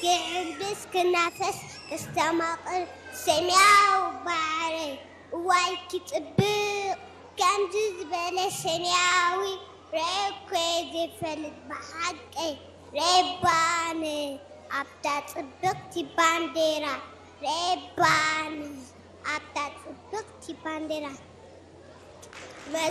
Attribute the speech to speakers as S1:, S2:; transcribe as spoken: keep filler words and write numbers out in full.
S1: كعبس كنافس كستماقر سمياو باري واي كتبق كان جزبلة سمياوي ريكوي زفلت بحقي ريباني أبتا تبقتي بانديرا ريباني أبتا تبقتي بانديرا